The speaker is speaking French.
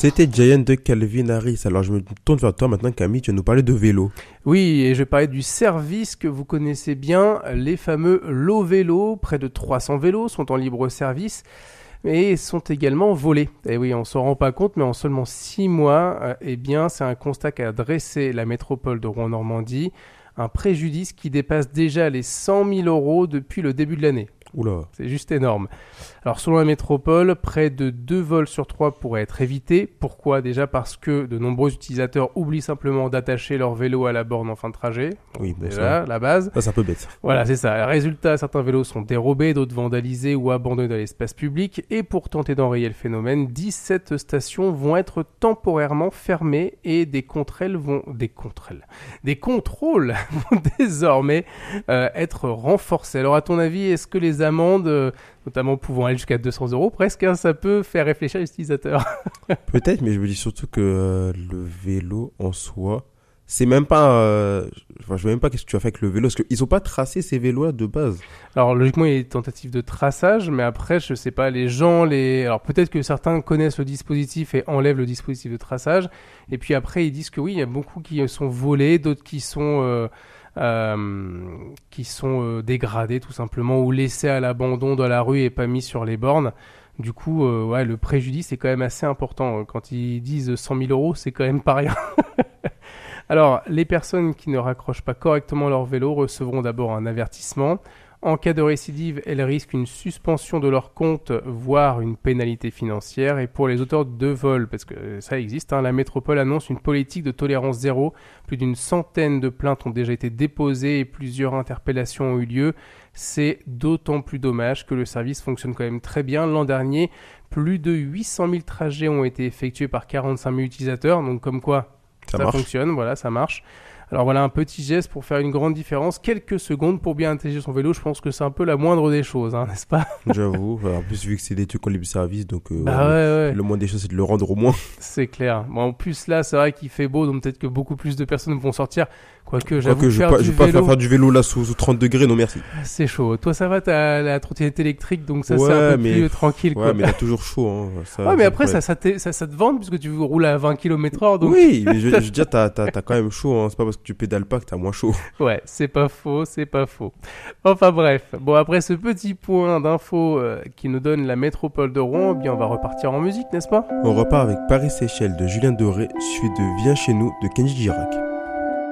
C'était Giant de Calvin Harris. Alors je me tourne vers toi maintenant, Camille, tu vas nous parler de vélo. Oui, et je vais parler du service que vous connaissez bien, les fameux Lovelo. Près de 300 vélos sont en libre service et sont également volés. Et oui, on s'en rend pas compte, mais en seulement 6 mois, eh bien, c'est un constat qu'a dressé la métropole de Rouen-Normandie. Un préjudice qui dépasse déjà les 100 000 € depuis le début de l'année. Oula. C'est juste énorme. Alors selon la métropole, près de 2 vols sur 3 pourraient être évités. Pourquoi ? Déjà parce que de nombreux utilisateurs oublient simplement d'attacher leur vélo à la borne en fin de trajet. Oui, bon, déjà, ça, la base. ça c'est un peu bête. Voilà, c'est ça. Résultat, certains vélos sont dérobés, d'autres vandalisés ou abandonnés dans l'espace public. Et pour tenter d'enrayer le phénomène, 17 stations vont être temporairement fermées et des contrôles vont désormais être renforcés. Alors à ton avis, est-ce que les amendes, notamment pouvant aller jusqu'à 200 € presque, ça peut faire réfléchir les utilisateurs? Peut-être, mais je me dis surtout que le vélo en soi, c'est même pas... je sais même pas qu'est-ce que tu as fait avec le vélo, parce qu'ils ont pas tracé ces vélos-là de base. Alors logiquement, il y a des tentatives de traçage, mais après, je sais pas, alors peut-être que certains connaissent le dispositif et enlèvent le dispositif de traçage, et puis après, ils disent que oui, il y a beaucoup qui sont volés, d'autres qui sont dégradés tout simplement, ou laissés à l'abandon dans la rue et pas mis sur les bornes. Du coup, ouais, le préjudice est quand même assez important. Quand ils disent 100 000 €, c'est quand même pas rien. Alors, les personnes qui ne raccrochent pas correctement leur vélo recevront d'abord un avertissement. En cas de récidive, elles risquent une suspension de leur compte, voire une pénalité financière. Et pour les auteurs de vol, parce que ça existe, la métropole annonce une politique de tolérance zéro. Plus d'une centaine de plaintes ont déjà été déposées et plusieurs interpellations ont eu lieu. C'est d'autant plus dommage que le service fonctionne quand même très bien. L'an dernier, plus de 800 000 trajets ont été effectués par 45 000 utilisateurs. Donc comme quoi, ça fonctionne, voilà, ça marche. Alors voilà un petit geste pour faire une grande différence. Quelques secondes pour bien intelliger son vélo, je pense que c'est un peu la moindre des choses, n'est-ce pas ? J'avoue. En plus, vu que c'est des trucs en libre service, donc ouais. Le moindre des choses, c'est de le rendre au moins. C'est clair. Bon, en plus, là, c'est vrai qu'il fait beau, donc peut-être que beaucoup plus de personnes vont sortir. Quoique, j'avoue, je vais pas faire du vélo là sous 30 degrés, non merci. C'est chaud. Toi, ça va, t'as la trottinette électrique, donc ça, ouais, c'est un peu plus tranquille. Ouais, mais t'as toujours chaud. Ça, ouais, mais après, ça te vante, puisque tu roules à 20 km/h. Donc... Oui, mais je veux dire, t'as quand même chaud. C'est pas parce que tu pédales pas que t'as moins chaud. Ouais, c'est pas faux. Enfin bref. Bon, après ce petit point d'info qui nous donne la métropole de Rouen, bien, on va repartir en musique, n'est-ce pas ? On repart avec Paris-Séchelles de Julien Doré, suivi de Viens chez nous de Kenji Girac.